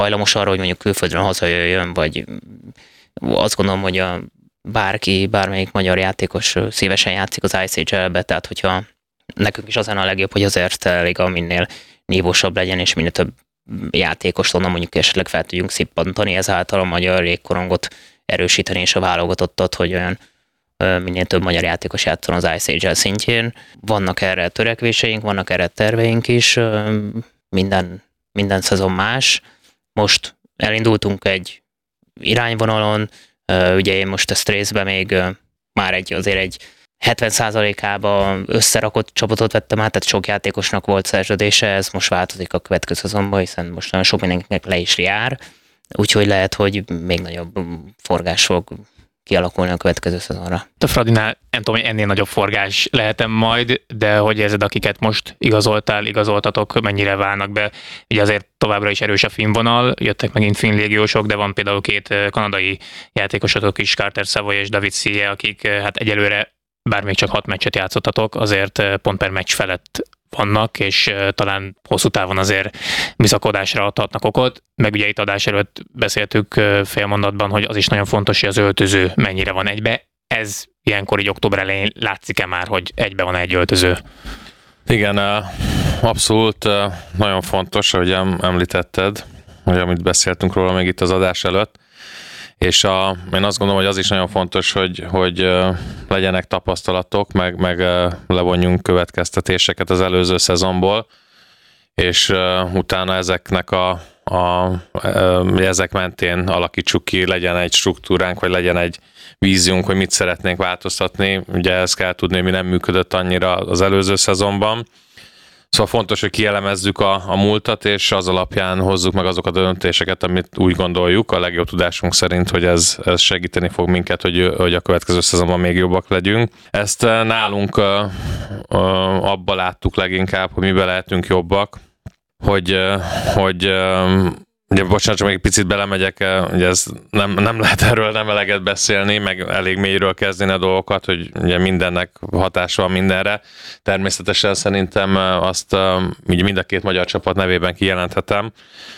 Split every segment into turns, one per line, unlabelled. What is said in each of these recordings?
hajlamos arra, hogy mondjuk külföldről hazajöjjön, vagy azt gondolom, hogy bármelyik magyar játékos szívesen játszik az ICHL-be, tehát hogyha nekünk is az a legjobb, hogy azért a liga minél nívósabb legyen, és minél több játékos onnan mondjuk esetleg fel tudjunk szippantani, ezáltal a magyar légkorongot erősíteni, és a válogatottat, hogy olyan minél több magyar játékos játszon az ICHL szintjén. Vannak erre törekvéseink, vannak erre terveink is, minden szezon más. Most elindultunk egy irányvonalon, ugye én most ezt részben még már azért egy 70%-ába összerakott csapatot vettem át, tehát sok játékosnak volt szerződése, ez most változik a következő szezonban, hiszen most nagyon sok mindenkinek le is jár, úgyhogy lehet, hogy még nagyobb forgás fog kialakulni a következő szezonra.
A Fradinál nem tudom, hogy ennél nagyobb forgás lehetem majd, de hogy érzed, akiket most igazoltatok, mennyire válnak be? Ugye azért továbbra is erős a finn vonal, jöttek megint finn légiósok, de van például 2 kanadai játékosotok is, Carter Savoy és David Sille, akik hát egyelőre bár még csak 6 meccset játszottatok, azért pont per meccs felett vannak, és talán hosszú távon azért bizakodásra adhatnak okot. Meg ugye itt adás előtt beszéltük félmondatban, hogy az is nagyon fontos, hogy az öltöző mennyire van egybe. Ez ilyenkor így október elején látszik-e már, hogy egybe van egy öltöző?
Igen, abszolút nagyon fontos, hogy említetted, hogy amit beszéltünk róla még itt az adás előtt, és én azt gondolom, hogy az is nagyon fontos, hogy legyenek tapasztalatok, meg levonjunk következtetéseket az előző szezonból, és utána ezeknek ezek mentén alakítsuk ki, legyen egy struktúránk, vagy legyen egy víziunk, hogy mit szeretnénk változtatni. Ugye ezt kell tudni, hogy mi nem működött annyira az előző szezonban. Szóval fontos, hogy kielemezzük a múltat, és az alapján hozzuk meg azokat a döntéseket, amit úgy gondoljuk, a legjobb tudásunk szerint, hogy ez segíteni fog minket, hogy a következő szezonban még jobbak legyünk. Ezt nálunk abba láttuk leginkább, hogy miben lehetünk jobbak, hogy ugye bocsánat, csak még egy picit belemegyek, ugye ez nem lehet erről nem eleget beszélni, meg elég mélyről kezdeni a dolgokat, hogy ugye mindennek hatása van mindenre. Természetesen szerintem azt ugye mind a 2 magyar csapat nevében kijelenthetem,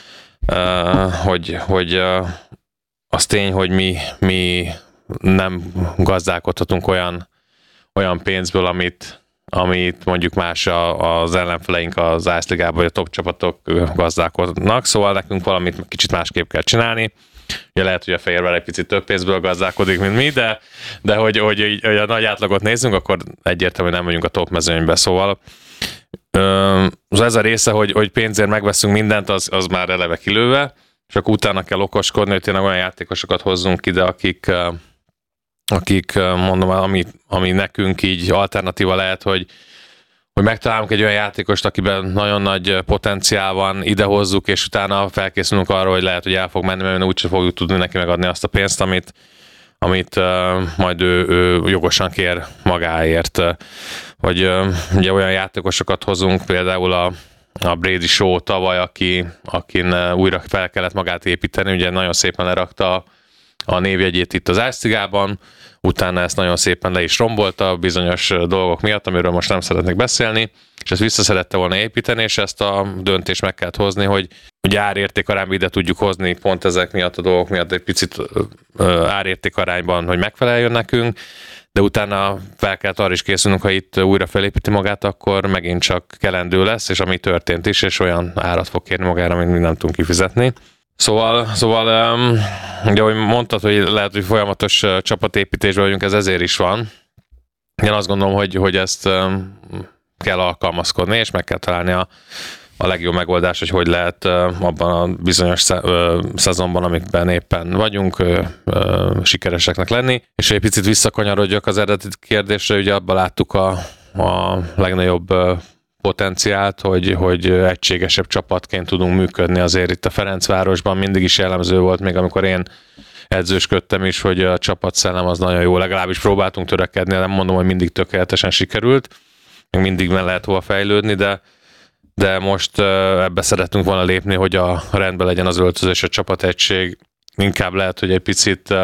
hogy az tény, hogy mi nem gazdálkodhatunk olyan pénzből, amit mondjuk más az ellenfeleink az Ice Ligában, vagy a top csapatok gazdálkodnak, szóval nekünk valamit kicsit másképp kell csinálni. Ugye lehet, hogy a Fehérvár egy picit több pénzből gazdálkodik, mint mi, de hogy a nagy átlagot nézzünk, akkor egyértelműen nem vagyunk a top mezőnyben, szóval ez a része, hogy pénzért megveszünk mindent, az már eleve kilőve, és akkor utána kell okoskodni, hogy tényleg olyan játékosokat hozzunk ide, akik mondom, ami nekünk így alternatíva lehet, hogy megtalálunk egy olyan játékost, akiben nagyon nagy potenciál van, idehozzuk, és utána felkészülünk arra, hogy lehet, hogy el fog menni, mert úgyse fogjuk tudni neki megadni azt a pénzt, amit majd ő jogosan kér magáért. Vagy ugye olyan játékosokat hozunk, például a Brady Shaw tavaly, akin újra fel kellett magát építeni, ugye nagyon szépen lerakta a névjegyét itt az Ice Ligában, utána ezt nagyon szépen le is rombolta bizonyos dolgok miatt, amiről most nem szeretnék beszélni, és ezt vissza szerette volna építeni, és ezt a döntést meg kellett hozni, hogy árértékarányban ide tudjuk hozni pont ezek miatt a dolgok miatt egy picit árértékarányban, hogy megfeleljen nekünk, de utána fel kellett arra is készülnünk, ha itt újra felépíti magát, akkor megint csak kelendő lesz, és ami történt is, és olyan árat fog kérni magára, amit mi nem tudunk kifizetni. Szóval ugye, ahogy mondtad, hogy lehet, hogy folyamatos csapatépítésben vagyunk, ez ezért is van. Én azt gondolom, hogy ezt kell alkalmazkodni, és meg kell találni a legjobb megoldás, hogy lehet abban a bizonyos szezonban, amikben éppen vagyunk, sikereseknek lenni. És egy picit visszakanyarodjak az eredeti kérdésre, ugye abban láttuk a legnagyobb potenciált, hogy egységesebb csapatként tudunk működni. Azért itt a Ferencvárosban mindig is jellemző volt, még amikor én edzősködtem is, hogy a csapatszellem az nagyon jó, legalábbis próbáltunk törekedni, nem mondom, hogy mindig tökéletesen sikerült, még mindig meg lehet hova fejlődni, de most ebbe szeretünk volna lépni, hogy a rendben legyen az öltöző és a csapategység. Inkább lehet, hogy egy picit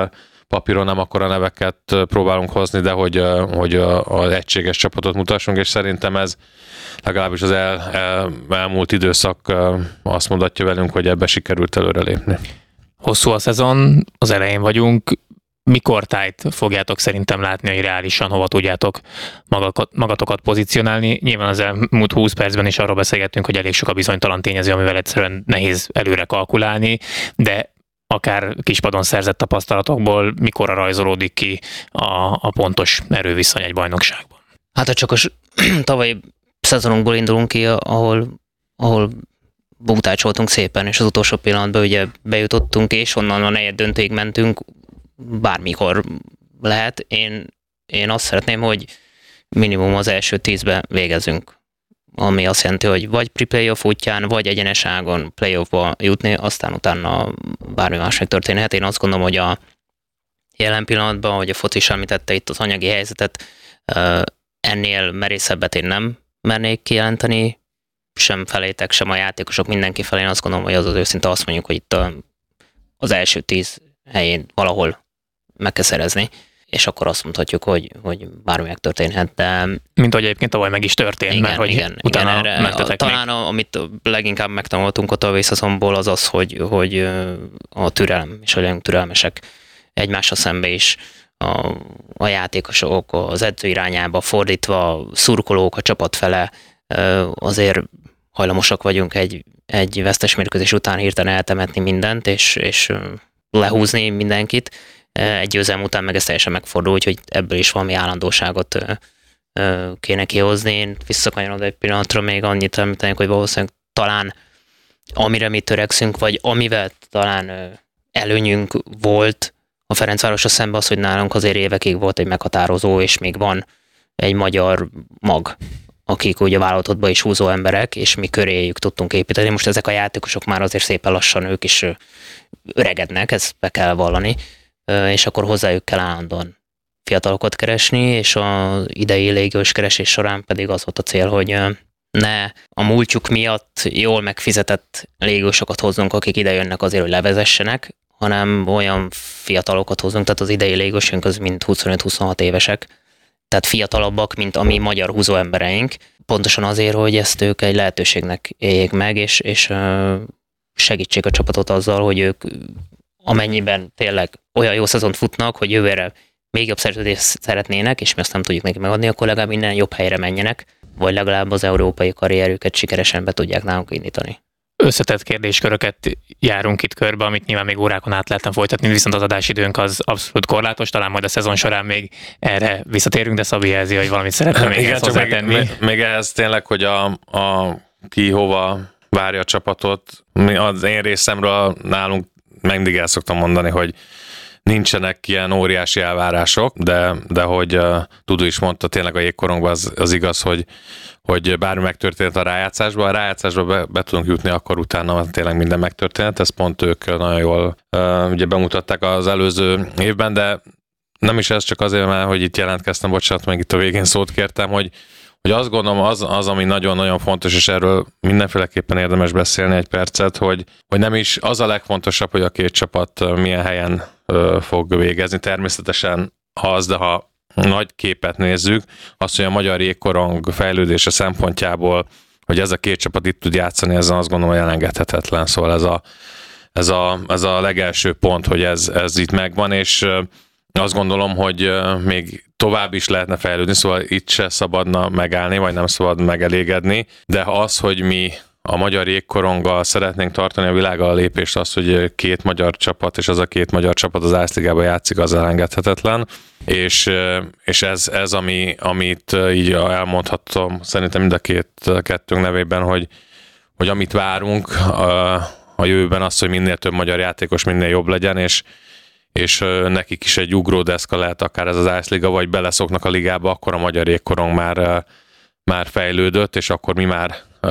papíron nem akkora neveket próbálunk hozni, de hogy az egységes csapatot mutassunk, és szerintem ez legalábbis az elmúlt időszak azt mondatja velünk, hogy ebbe sikerült előrelépni.
Hosszú a szezon, az elején vagyunk. Mikor tájt fogjátok szerintem látni, hogy reálisan hova tudjátok magatokat pozícionálni? Nyilván az elmúlt 20 percben is arról beszélgettünk, hogy elég sok a bizonytalan tényező, amivel egyszerűen nehéz előre kalkulálni, de akár kispadon szerzett tapasztalatokból mikorra rajzolódik ki a pontos erőviszony egy bajnokságban?
Hát ha csak a tavalyi szezonunkból indulunk ki, ahol bútácsoltunk szépen, és az utolsó pillanatban ugye bejutottunk, és onnan a negyed döntőig mentünk, bármikor lehet. Én azt szeretném, hogy minimum az első 10-be végezzünk. Ami azt jelenti, hogy vagy pre-playoff útján, vagy egyenes ágon playoffba jutni, aztán utána bármi más megtörténhet. Én azt gondolom, hogy a jelen pillanatban, hogy a foci is említette itt az anyagi helyzetet, ennél merészebbet én nem mernék kijelenteni, sem felétek, sem a játékosok, mindenki felé. Én azt gondolom, hogy az őszinte azt mondjuk, hogy itt az első 10 helyén valahol meg kell szerezni, és akkor azt mondhatjuk, hogy bármi megtörténhet, de...
Mint ahogy egyébként tavaly meg is történt,
igen,
mert hogy
igen,
utána
igen,
mentetek
talán amit leginkább megtanultunk a tavalyi szezonból, az az, hogy a türelem, és hogy legyünk türelmesek egymással szembe is, a játékosok az edző irányába fordítva, szurkolók a csapat fele, azért hajlamosak vagyunk egy vesztes mérkőzés után hirtelen eltemetni mindent, és lehúzni mindenkit. Egy győzelem után meg ez teljesen megfordul, úgyhogy ebből is valami állandóságot kéne kihozni. Én visszakanyarodom egy pillanatra, még annyit említenék, hogy valószínűleg talán amire mi törekszünk, vagy amivel talán előnyünk volt a Ferencvárosra szemben az, hogy nálunk azért évekig volt egy meghatározó, és még van egy magyar mag, akik ugye a válogatottban is húzó emberek, és mi köréjük tudtunk építeni. Most ezek a játékosok már azért szépen lassan ők is öregednek, ezt be kell vallani, és akkor hozzájuk kell állandóan fiatalokat keresni, és az idei légiós keresés során pedig az volt a cél, hogy ne a múltjuk miatt jól megfizetett légiósokat hozzunk, akik ide jönnek azért, hogy levezessenek, hanem olyan fiatalokat hozunk, tehát az idei légiósunk az mind 25-26 évesek, tehát fiatalabbak, mint a mi magyar húzó embereink, pontosan azért, hogy ezt ők egy lehetőségnek éljék meg, és segítsék a csapatot azzal, hogy ők amennyiben tényleg olyan jó szezont futnak, hogy jövőre még jobb szerződést szeretnének, és mi azt nem tudjuk neki megadni, akkor legalább minden jobb helyre menjenek, vagy legalább az európai karrierüket sikeresen be tudják nálunk indítani.
Összetett kérdésköröket járunk itt körbe, amit nyilván még órákon át lehetne folytatni, viszont az adásidőnk az abszolút korlátos, talán majd a szezon során még erre visszatérünk, de Szabi jelzi, hogy valamit szeretne még ezt hozzátenni.
Még ehhez tényleg, hogy a ki hova várja a csapatot. Az én részemről nálunk mindig el szoktam mondani, hogy nincsenek ilyen óriási elvárások, de hogy Dudu is mondta, tényleg a jégkorongban az igaz, hogy bármi megtörtént a rájátszásba be tudunk jutni, akkor utána tényleg minden megtörtént. Ezt pont ők nagyon jól ugye bemutatták az előző évben, de nem is ez csak azért, mert hogy itt jelentkeztem, bocsánat, meg itt a végén szót kértem, hogy azt gondolom az, ami nagyon-nagyon fontos, és erről mindenféleképpen érdemes beszélni egy percet, hogy nem is az a legfontosabb, hogy a két csapat milyen helyen fog végezni. Természetesen az, de ha nagy képet nézzük, az, hogy a magyar jégkorong fejlődése szempontjából, hogy ez a két csapat itt tud játszani, ez azt gondolom, hogy elengedhetetlen. Szóval ez a legelső pont, hogy ez itt megvan, és azt gondolom, hogy még tovább is lehetne fejlődni, szóval itt se szabadna megállni, vagy nem szabad megelégedni, de az, hogy mi a magyar jégkoronggal szeretnénk tartani a világgal a lépést, az, hogy két magyar csapat, és az a két magyar csapat az Ice Ligában játszik, az elengedhetetlen, és ez amit így elmondhatom, szerintem mind a kettőnk nevében, hogy amit várunk a jövőben az, hogy minél több magyar játékos minél jobb legyen, és nekik is egy ugródeszka lehet akár ez az Ice Liga, vagy beleszoknak a ligába, akkor a magyar jégkorong már fejlődött, és akkor mi már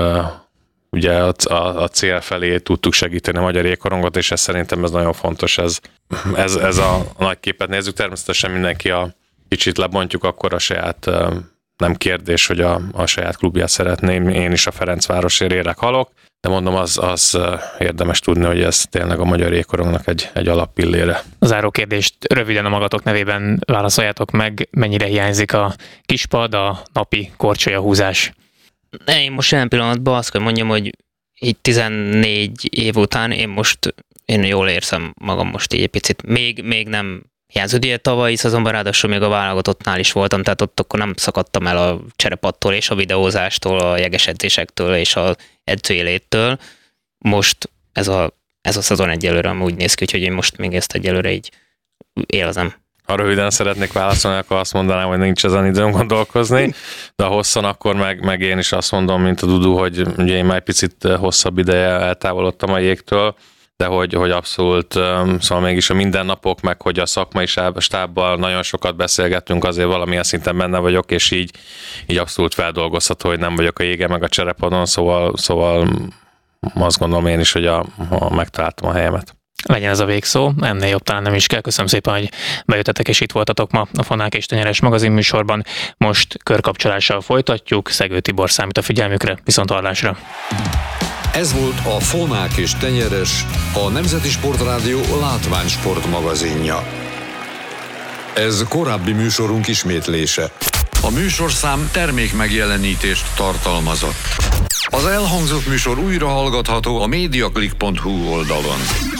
ugye a cél felé tudtuk segíteni a magyar jégkorongot, és ez szerintem ez nagyon fontos, ez a nagy képet nézzük. Természetesen mindenki kicsit lebontjuk, akkor a saját nem kérdés, hogy a saját klubját szeretném, én is a Ferencvárosért érek, halok, de mondom, az érdemes tudni, hogy ez tényleg a magyar jégkorongnak egy alappillére.
A záró kérdést röviden a magatok nevében válaszoljátok meg, mennyire hiányzik a kispad, a napi korcsolyahúzás?
Én most jelen pillanatban azt kell mondjam, hogy így 14 év után én jól érzem magam most így egy picit. Még nem hiányzott, ugye tavalyi szezonban ráadásul még a válogatottnál is voltam, tehát ott akkor nem szakadtam el a cserepattól és a videózástól, a jeges edzésektől és az edzőéléttől. Most ez a szezon egyelőre úgy néz ki, hogy én most még ezt egyelőre így élvezem.
Ha röviden szeretnék válaszolni, akkor azt mondanám, hogy nincs ezen időm gondolkozni, de a hosszan akkor meg én is azt mondom, mint a Dudu, hogy ugye én már egy picit hosszabb ideje eltávolodtam a jégtől, de hogy abszolút, szóval mégis a mindennapok, meg hogy a szakmai stábbal nagyon sokat beszélgettünk, azért valamilyen szinten benne vagyok, és így abszolút feldolgozható, hogy nem vagyok a jégen, meg a cserepadon, szóval azt gondolom én is, hogy megtaláltam a helyemet.
Legyen ez a végszó, ennél jobb talán nem is kell. Köszönöm szépen, hogy bejöttetek és itt voltatok ma a Fonák és Tenyeres magazin műsorban. Most körkapcsolással folytatjuk, Szegő Tibor számít a figyelmükre, viszonthallásra.
Ez volt a Fonák és Tenyeres, a Nemzeti Sportrádió látványsport magazinja. Ez korábbi műsorunk ismétlése. A műsorszám termékmegjelenítést tartalmazott. Az elhangzott műsor újra hallgatható a mediaclick.hu oldalon.